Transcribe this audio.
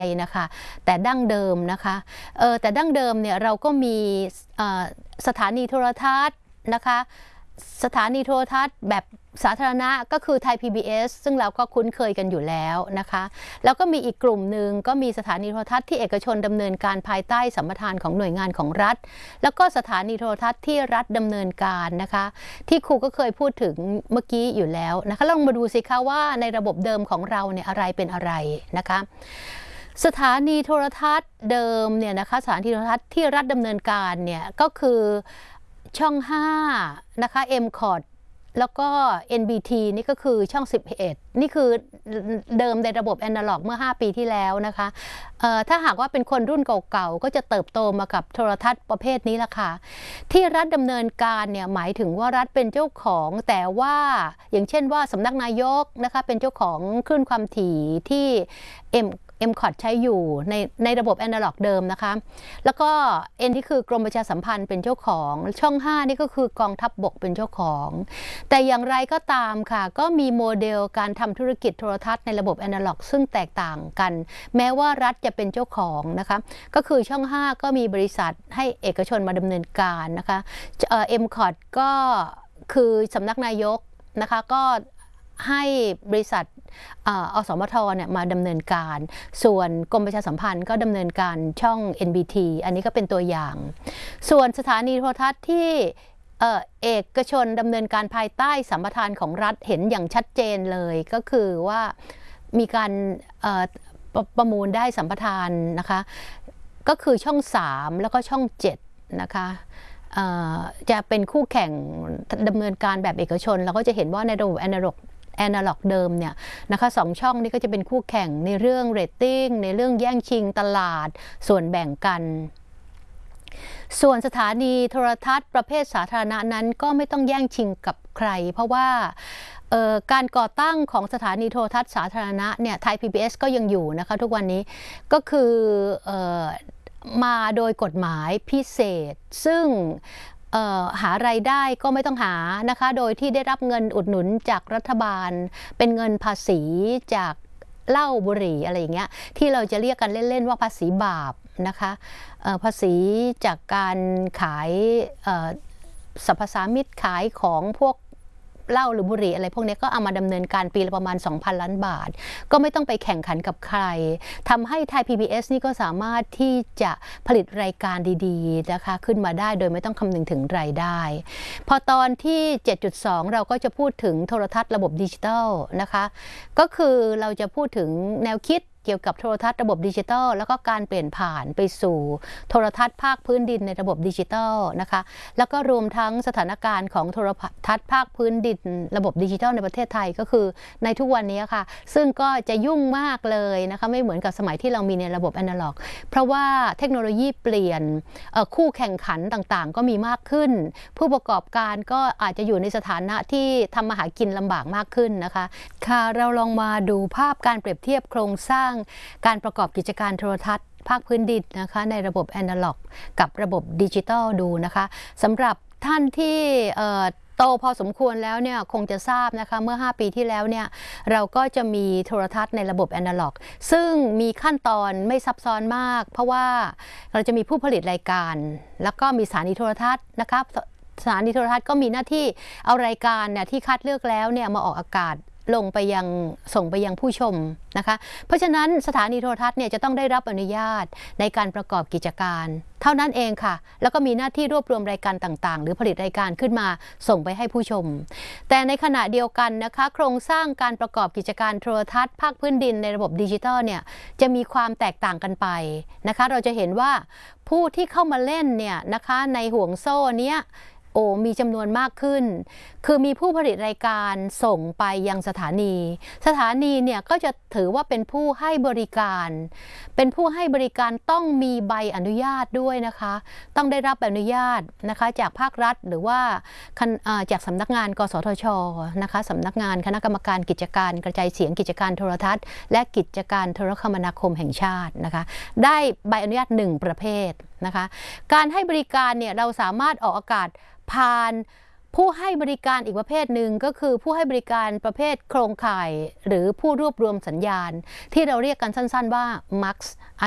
นะคะแต่ดั้งเดิมนะคะแต่ดั้งเดิมเนี่ยเราก็มีสถานีโทรทัศน์นะคะสถานีโทรทัศน์แบบสาธารณะก็คือไทย PBS ซึ่งเราก็คุ้นเคยกันอยู่แล้วนะคะแล้วก็มีอีกกลุ่มหนึ่งก็มีสถานีโทรทัศน์ที่เอกชนดำเนินการภายใต้สัมปทานของหน่วยงานของรัฐแล้วก็สถานีโทรทัศน์ที่รัฐดำเนินการนะคะที่ครูก็เคยพูดถึงเมื่อกี้อยู่แล้วนะคะลองมาดูสิคะว่าในระบบเดิมของเราเนี่ยอะไรเป็นอะไรนะคะสถานีโทรทัศน์เดิมเนี่ยนะคะสถานีโทรทัศน์ที่รัฐดำเนินการเนี่ยก็คือช่อง5นะคะ MCOT แล้วก็ NBT นี่ก็คือช่อง11นี่คือเดิมในระบบแอนาล็อกเมื่อ5ปีที่แล้วนะคะถ้าหากว่าเป็นคนรุ่นเก่าๆก็จะเติบโตมากับโทรทัศน์ประเภทนี้ละค่ะที่รัฐดำเนินการเนี่ยหมายถึงว่ารัฐเป็นเจ้าของแต่ว่าอย่างเช่นว่าสำนักนายกนะคะเป็นเจ้าของคลื่นความถี่ที่MCOT ใช้อยู่ในระบบแอนาล็อกเดิมนะคะแล้วก็ N ที่คือกรมประชาสัมพันธ์เป็นเจ้าของช่อง5นี่ก็คือกองทัพบกเป็นเจ้าของแต่อย่างไรก็ตามค่ะก็มีโมเดลการทำธุรกิจโทรทัศน์ในระบบแอนาล็อกซึ่งแตกต่างกันแม้ว่ารัฐจะเป็นเจ้าของนะคะก็คือช่อง5ก็มีบริษัทให้เอกชนมาดำเนินการนะคะMCOT ก็คือสำนักนายกนะคะก็ให้บริษัทอสมทเนี่ยมาดำเนินการส่วนกรมประชาสัมพันธ์ก็ดำเนินการช่อง NBT อันนี้ก็เป็นตัวอย่างส่วนสถานีโทรทัศน์ที่เอกชนดำเนินการภายใต้สัมปทานของรัฐเห็นอย่างชัดเจนเลยก็คือว่ามีการประมูลได้สัมปทานนะคะก็คือช่อง3แล้วก็ช่อง7นะคะจะเป็นคู่แข่งดำเนินการแบบเอกชนเราก็จะเห็นว่าในระบบแอนาล็อกเดิมเนี่ยนะคะ2ช่องนี้ก็จะเป็นคู่แข่งในเรื่องเรตติ้งในเรื่องแย่งชิงตลาดส่วนแบ่งกันส่วนสถานีโทรทัศน์ประเภทสาธารณะนั้นก็ไม่ต้องแย่งชิงกับใครเพราะว่าการก่อตั้งของสถานีโทรทัศน์สาธารณะเนี่ยไทย PBS ก็ยังอยู่นะคะทุกวันนี้ก็คือมาโดยกฎหมายพิเศษซึ่งหารายได้ก็ไม่ต้องหานะคะโดยที่ได้รับเงินอุดหนุนจากรัฐบาลเป็นเงินภาษีจากเหล้าบุหรี่อะไรอย่างเงี้ยที่เราจะเรียกกันเล่นๆว่าภาษีบาปนะคะภาษีจากการขายสรรพสามิตขายของพวกเหล้าหรือบุหรี่อะไรพวกนี้ก็เอามาดำเนินการปีละประมาณ 2,000 ล้านบาทก็ไม่ต้องไปแข่งขันกับใครทำให้ไทย PBS นี่ก็สามารถที่จะผลิตรายการดีๆนะคะขึ้นมาได้โดยไม่ต้องคำนึงถึงรายได้พอตอนที่ 7.2 เราก็จะพูดถึงโทรทัศน์ระบบดิจิทัลนะคะก็คือเราจะพูดถึงแนวคิดเกี่ยวกับโทรทัศน์ระบบดิจิทัลแล้วก็การเปลี่ยนผ่านไปสู่โทรทัศน์ภาคพื้นดินในระบบดิจิทัลนะคะแล้วก็รวมทั้งสถานการณ์ของโทรทัศน์ภาคพื้นดินระบบดิจิทัลในประเทศไทยก็คือในทุกวันนี้ค่ะซึ่งก็จะยุ่งมากเลยนะคะไม่เหมือนกับสมัยที่เรามีในระบบแอนาล็อกเพราะว่าเทคโนโลยีเปลี่ยนคู่แข่งขันต่างๆก็มีมากขึ้นผู้ประกอบการก็อาจจะอยู่ในสถานะที่ทำมาหากินลำบากมากขึ้นนะคะค่ะเราลองมาดูภาพการเปรียบเทียบโครงสร้างการประกอบกิจการโทรทัศน์ภาคพื้นดินนะคะในระบบแอนาล็อกกับระบบดิจิทัลดูนะคะสำหรับท่านที่โตพอสมควรแล้วเนี่ยคงจะทราบนะคะเมื่อ5ปีที่แล้วเนี่ยเราก็จะมีโทรทัศน์ในระบบแอนาล็อกซึ่งมีขั้นตอนไม่ซับซ้อนมากเพราะว่าเราจะมีผู้ผลิตรายการแล้วก็มีสถานีโทรทัศน์นะคะสถานีโทรทัศน์ก็มีหน้าที่เอารายการเนี่ยที่คัดเลือกแล้วเนี่ยมาออกอากาศส่งไปยังผู้ชมนะคะเพราะฉะนั้นสถานีโทรทัศน์เนี่ยจะต้องได้รับอนุญาตในการประกอบกิจการเท่านั้นเองค่ะแล้วก็มีหน้าที่รวบรวมรายการต่างๆหรือผลิตรายการขึ้นมาส่งไปให้ผู้ชมแต่ในขณะเดียวกันนะคะโครงสร้างการประกอบกิจการโทรทัศน์ภาคพื้นดินในระบบดิจิทัลเนี่ยจะมีความแตกต่างกันไปนะคะเราจะเห็นว่าผู้ที่เข้ามาเล่นเนี่ยนะคะในห่วงโซ่เนี้ยมีจำนวนมากขึ้นคือมีผู้ผลิตรายการส่งไปยังสถานีเนี่ยก็จะถือว่าเป็นผู้ให้บริการต้องมีใบอนุญาตด้วยนะคะต้องได้รับใบอนุญาตนะคะจากภาครัฐหรือว่าจากสำนักงานกสทชนะคะสำนักงานคณะกรรมการกิจการกระจายเสียงกิจการโทรทัศน์และกิจการโทรคมนาคมแห่งชาตินะคะได้ใบอนุญาต1ประเภทนะคะการให้บริการเนี่ยเราสามารถออกอากาศผ่านผู้ให้บริการอีกประเภทหนึ่งก็คือผู้ให้บริการประเภทโครงข่ายหรือผู้รวบรวมสัญญาณที่เราเรียกกันสั้นๆว่า MUX อัน